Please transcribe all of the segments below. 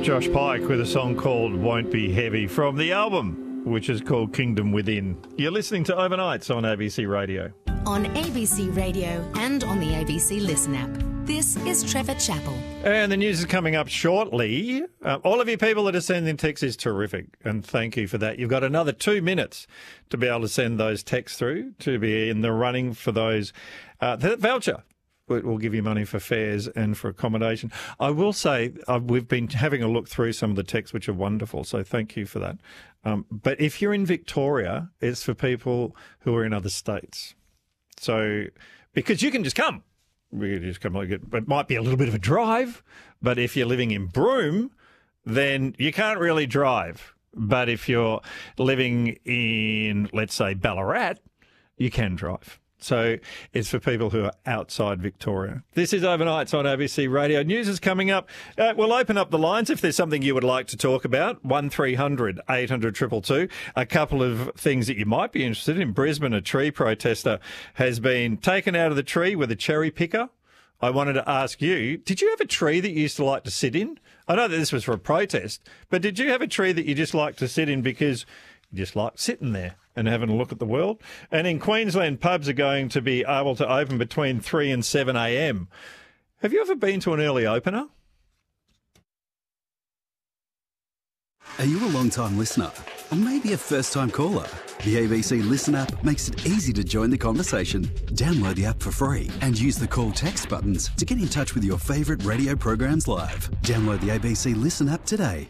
Josh Pike with a song called Won't Be Heavy from the album, which is called Kingdom Within. You're listening to Overnights on ABC Radio. On ABC Radio and on the ABC Listen app. This is Trevor Chappell. And the news is coming up shortly. All of you people that are sending texts is terrific, and thank you for that. You've got another 2 minutes to be able to send those texts through to be in the running for those that voucher. We'll give you money for fares and for accommodation. I will say we've been having a look through some of the texts, which are wonderful, so thank you for that. But if you're in Victoria, it's for people who are in other states. So, because you can just come. We can just come. It might be a little bit of a drive, but if you're living in Broome, then you can't really drive. But if you're living in, let's say, Ballarat, you can drive. So it's for people who are outside Victoria. This is Overnights on ABC Radio. News is coming up. We'll open up the lines if there's something you would like to talk about. 1300 800 222. A couple of things that you might be interested in. Brisbane, a tree protester has been taken out of the tree with a cherry picker. I wanted to ask you, did you have a tree that you used to like to sit in? I know that this was for a protest, but did you have a tree that you just like to sit in because you just like sitting there and having a look at the world? And in Queensland, pubs are going to be able to open between 3 and 7 a.m. Have you ever been to an early opener? Are you a long-time listener? Or maybe a first-time caller? The ABC Listen app makes it easy to join the conversation. Download the app for free and use the call text buttons to get in touch with your favourite radio programs live. Download the ABC Listen app today.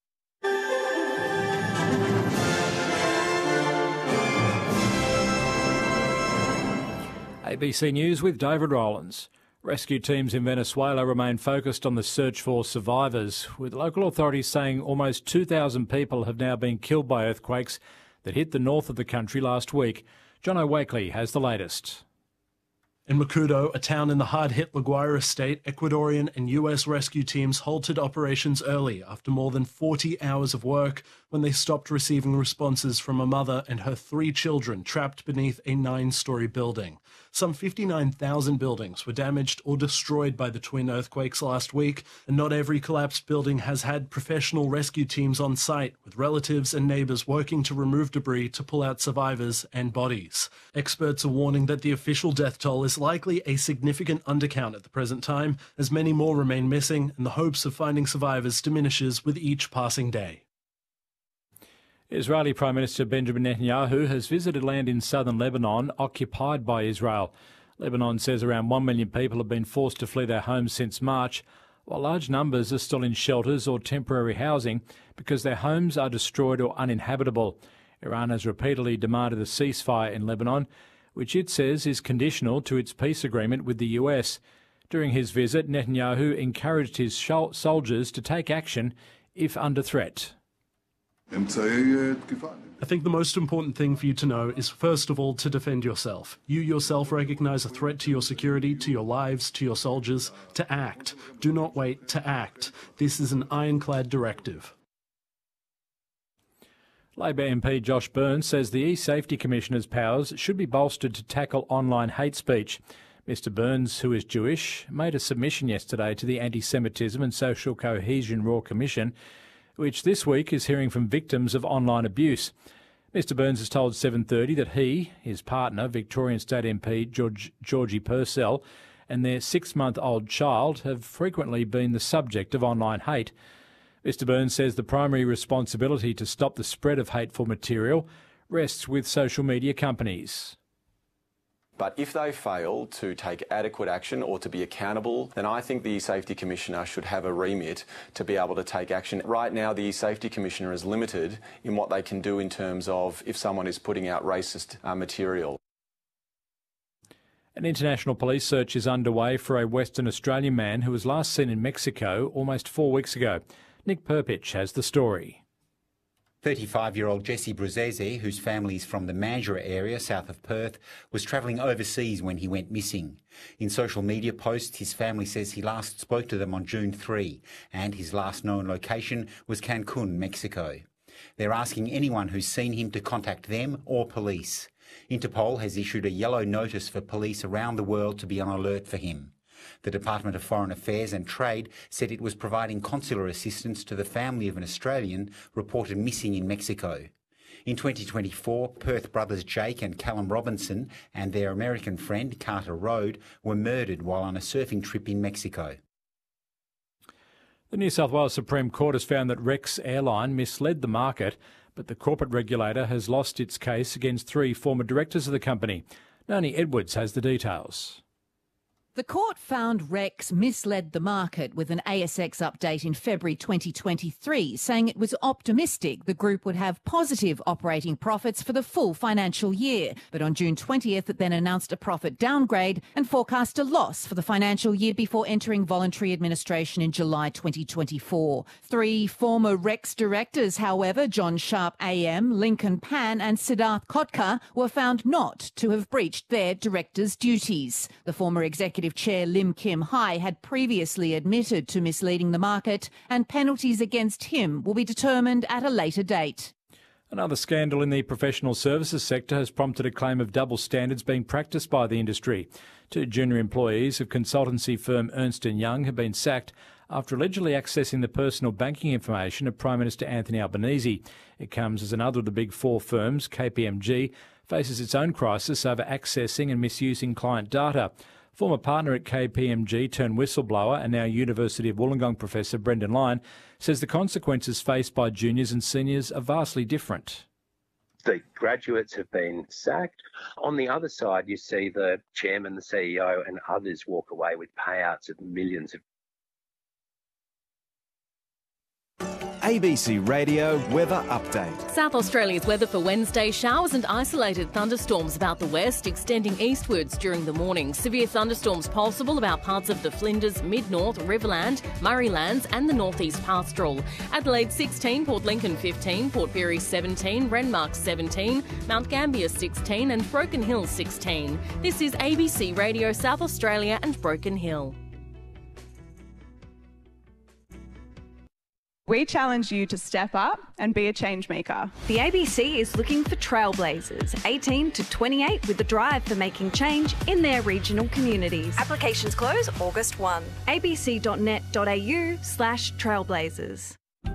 ABC News with David Rowlands. Rescue teams in Venezuela remain focused on the search for survivors, with local authorities saying almost 2,000 people have now been killed by earthquakes that hit the north of the country last week. John O'Wakely has the latest. In Macuto, a town in the hard-hit La Guaira state, Ecuadorian and US rescue teams halted operations early after more than 40 hours of work when they stopped receiving responses from a mother and her 3 children trapped beneath a 9-story building. Some 59,000 buildings were damaged or destroyed by the twin earthquakes last week, and not every collapsed building has had professional rescue teams on site, with relatives and neighbours working to remove debris to pull out survivors and bodies. Experts are warning that the official death toll is likely a significant undercount at the present time, as many more remain missing, and the hopes of finding survivors diminishes with each passing day. Israeli Prime Minister Benjamin Netanyahu has visited land in southern Lebanon occupied by Israel. Lebanon says around 1 million people have been forced to flee their homes since March, while large numbers are still in shelters or temporary housing because their homes are destroyed or uninhabitable. Iran has repeatedly demanded a ceasefire in Lebanon, which it says is conditional to its peace agreement with the US. During his visit, Netanyahu encouraged his soldiers to take action if under threat. I think the most important thing for you to know is, first of all, to defend yourself. You yourself recognise a threat to your security, to your lives, to your soldiers. To act. Do not wait, to act. This is an ironclad directive. Labor MP Josh Burns says the E-Safety Commissioner's powers should be bolstered to tackle online hate speech. Mr Burns, who is Jewish, made a submission yesterday to the Anti-Semitism and Social Cohesion Royal Commission, which this week is hearing from victims of online abuse. Mr Burns has told 7:30 that he, his partner, Victorian State MP Georgie Purcell, and their 6-month-old child have frequently been the subject of online hate. Mr Burns says the primary responsibility to stop the spread of hateful material rests with social media companies. But if they fail to take adequate action or to be accountable, then I think the Safety Commissioner should have a remit to be able to take action. Right now, the Safety Commissioner is limited in what they can do in terms of if someone is putting out racist material. An international police search is underway for a Western Australian man who was last seen in Mexico almost 4 weeks ago. Nick Perpich has the story. 35-year-old Jesse Bruzzese, whose family is from the Mandurah area south of Perth, was travelling overseas when he went missing. In social media posts, his family says he last spoke to them on June 3, and his last known location was Cancun, Mexico. They're asking anyone who's seen him to contact them or police. Interpol has issued a yellow notice for police around the world to be on alert for him. The Department of Foreign Affairs and Trade said it was providing consular assistance to the family of an Australian reported missing in Mexico. In 2024, Perth brothers Jake and Callum Robinson and their American friend Carter Rode were murdered while on a surfing trip in Mexico. The New South Wales Supreme Court has found that Rex Airline misled the market, but the corporate regulator has lost its case against 3 former directors of the company. Noni Edwards has the details. The court found Rex misled the market with an ASX update in February 2023, saying it was optimistic the group would have positive operating profits for the full financial year. But on June 20th, it then announced a profit downgrade and forecast a loss for the financial year before entering voluntary administration in July 2024. 3 former Rex directors, however, John Sharp AM, Lincoln Pan and Siddharth Kotkar, were found not to have breached their directors' duties. The former executive Chair Lim Kim Hai had previously admitted to misleading the market, and penalties against him will be determined at a later date. Another scandal in the professional services sector has prompted a claim of double standards being practiced by the industry. 2 junior employees of consultancy firm Ernst & Young have been sacked after allegedly accessing the personal banking information of Prime Minister Anthony Albanese. It comes as another of the big 4 firms, KPMG, faces its own crisis over accessing and misusing client data. Former partner at KPMG turned whistleblower and now University of Wollongong professor Brendan Lyon says the consequences faced by juniors and seniors are vastly different. The graduates have been sacked. On the other side, you see the chairman, the CEO and others walk away with payouts of millions of. ABC Radio Weather Update. South Australia's weather for Wednesday: showers and isolated thunderstorms about the west, extending eastwards during the morning. Severe thunderstorms possible about parts of the Flinders, Mid-North, Riverland, Murraylands and the Northeast Pastoral. Adelaide 16, Port Lincoln 15, Port Pirie 17, Renmark 17, Mount Gambier 16 and Broken Hill 16. This is ABC Radio South Australia and Broken Hill. We challenge you to step up and be a change maker. The ABC is looking for trailblazers, 18 to 28, with a drive for making change in their regional communities. Applications close August 1. abc.net.au/trailblazers.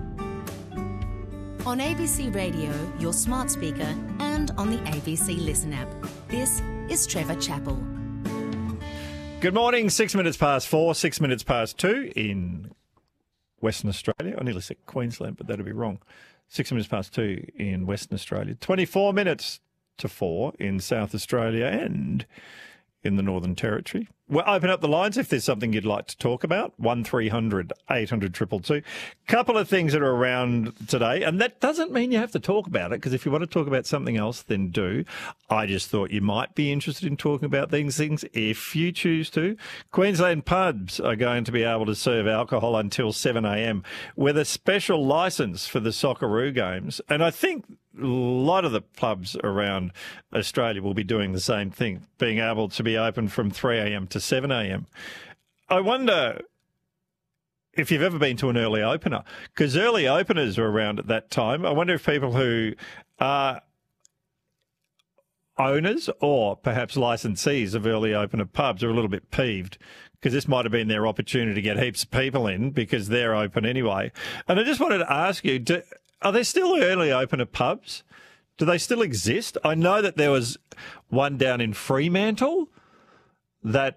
On ABC Radio, your smart speaker, and on the ABC Listen app. This is Trevor Chappell. Good morning, 6 minutes past 4, 6 minutes past 2 in Western Australia. I nearly said Queensland, but that'd be wrong. 6 minutes past 2 in Western Australia. 24 minutes to 4 in South Australia and in the Northern Territory. We'll open up the lines if there's something you'd like to talk about. 1300 800 222. Couple of things that are around today, and that doesn't mean you have to talk about it, because if you want to talk about something else, then do. I just thought you might be interested in talking about these things if you choose to. Queensland pubs are going to be able to serve alcohol until 7 a.m. with a special licence for the Socceroo games, and I think a lot of the pubs around Australia will be doing the same thing, being able to be open from 3 a.m. to 7 a.m. I wonder if you've ever been to an early opener, because early openers are around at that time. I wonder if people who are owners or perhaps licensees of early opener pubs are a little bit peeved, because this might have been their opportunity to get heaps of people in because they're open anyway. And I just wanted to ask you, are there still early opener pubs? Do they still exist? I know that there was one down in Fremantle that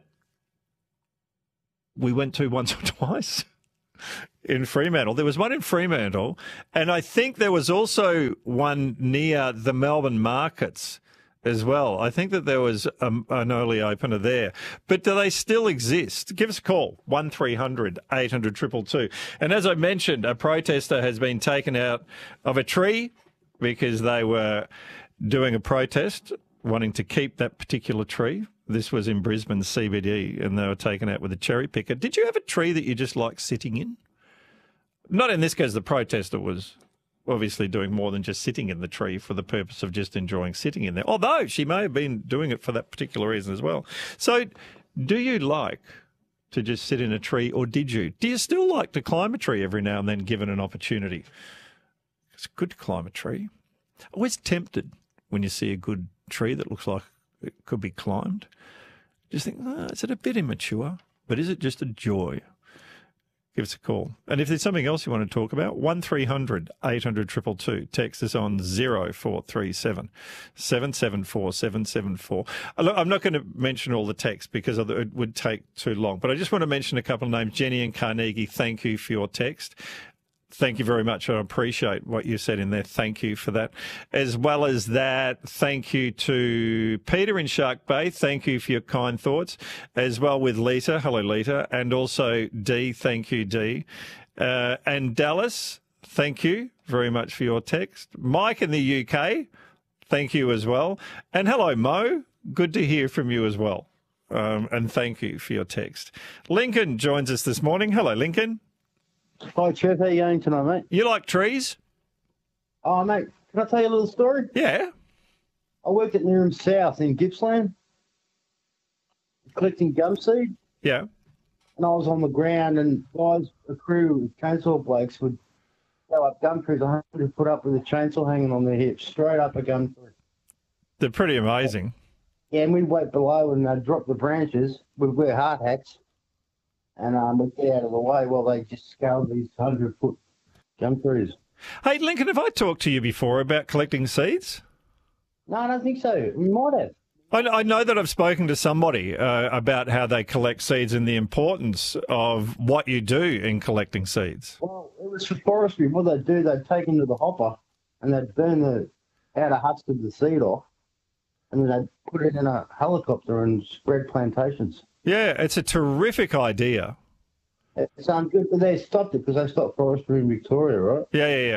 we went to once or twice in Fremantle. There was one in Fremantle, and I think there was also one near the Melbourne markets as well. I think that there was an early opener there. But do they still exist? Give us a call, 1300 800 222. And as I mentioned, a protester has been taken out of a tree because they were doing a protest wanting to keep that particular tree. This was in Brisbane CBD, and they were taken out with a cherry picker. Did you have a tree that you just like sitting in? Not in this case, the protester was obviously doing more than just sitting in the tree for the purpose of just enjoying sitting in there, although she may have been doing it for that particular reason as well. So do you like to just sit in a tree, or did you? Do you still like to climb a tree every now and then given an opportunity? It's good to climb a tree. Always tempted when you see a good tree that looks like it could be climbed. Just think, is it a bit immature? but is it just a joy? Give us a call. And if there's something else you want to talk about, 1300 800 222. Text us on 0437 774 774. Look, I'm not going to mention all the texts because it would take too long, but I just want to mention a couple of names. Jenny in Carnegie, thank you for your text. Thank you very much. I appreciate what you said in there. Thank you for that. As well as that, thank you to Peter in Shark Bay. Thank you for your kind thoughts. As well with Lita. Hello, Lita. And also Dee. Thank you, Dee. And Dallas, thank you very much for your text. Mike in the UK, thank you as well. And hello, Mo. Good to hear from you as well. And thank you for your text. Lincoln joins us this morning. Hello, Lincoln. Hi, Trev. How you going tonight, mate? You like trees? Oh, mate, can I tell you a little story? Yeah. I worked at Neerim South in Gippsland, collecting gum seed. Yeah. And I was on the ground, and guys, a crew of chainsaw blokes would go up gum trees 100 foot up with a chainsaw hanging on their hips, straight up a gum tree. They're pretty amazing. Yeah, and we'd wait below and they'd drop the branches. We'd wear hard hats. And we'd get out of the way while they just scaled these 100-foot gum trees. Hey, Lincoln, have I talked to you before about collecting seeds? No, I don't think so. We might have. I know that I've spoken to somebody about how they collect seeds and the importance of what you do in collecting seeds. Well, it was for forestry. What they'd do, they'd take them to the hopper and they'd burn the outer husk of the seed off, and then they'd put it in a helicopter and spread plantations. Yeah, it's a terrific idea. It's good, but they stopped it because they stopped forestry in Victoria, right? Yeah.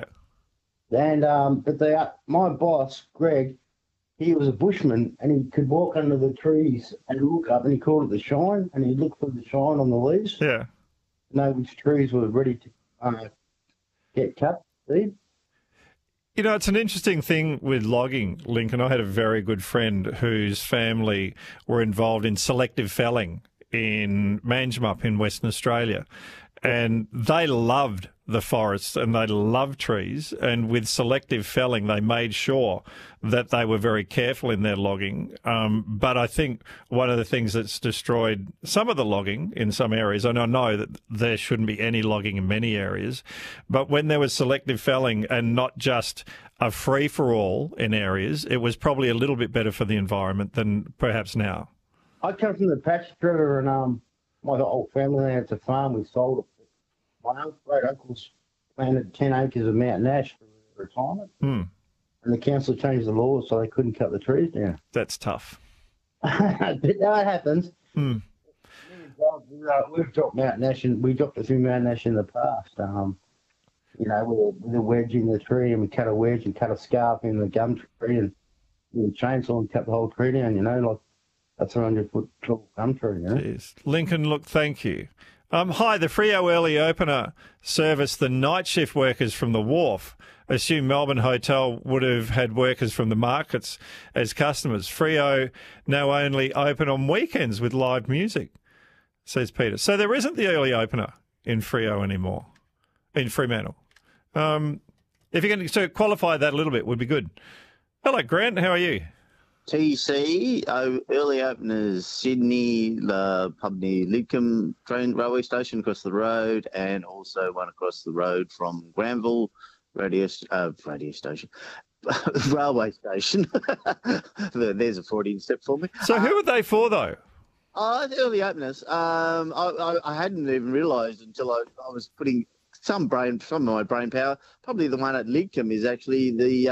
And but my boss, Greg, he was a bushman and he could walk under the trees and look up, and he called it the shine, and he'd look for the shine on the leaves. Yeah. Know which trees were ready to get cut, seed. You know, it's an interesting thing with logging, Lincoln. I had a very good friend whose family were involved in selective felling in Manjimup in Western Australia. And they loved the forests and they loved trees. And with selective felling, they made sure that they were very careful in their logging. But I think one of the things that's destroyed some of the logging in some areas, and I know that there shouldn't be any logging in many areas, but when there was selective felling and not just a free-for-all in areas, it was probably a little bit better for the environment than perhaps now. I come from the Patch River, and my whole family had a farm. We sold it. My great uncles planted 10 acres of mountain ash for retirement, and the council changed the law so they couldn't cut the trees down. That's tough. But that happens. We've dropped mountain ash, and we dropped a few mountain ash in the past. With a wedge in the tree, and we cut a wedge and cut a scarp in the gum tree, and with a chainsaw and cut the whole tree down. Like that's a 100-foot tall gum tree. Jeez. Lincoln, look, thank you. Hi, the Freo Early Opener service the night shift workers from the wharf. Assume Melbourne Hotel would have had workers from the markets as customers. Freo now only open on weekends with live music, says Peter. So there isn't the Early Opener in Freo anymore, in Fremantle. If you can qualify that a little bit, would be good. Hello, Grant. How are you? TC, early openers, Sydney, the pub near Lidcombe train railway station across the road, and also one across the road from Granville railway station. There's a Freudian step for me. So who are they for, though? The early openers. I hadn't even realised until I was putting some of my brain power. Probably the one at Lidcombe is actually the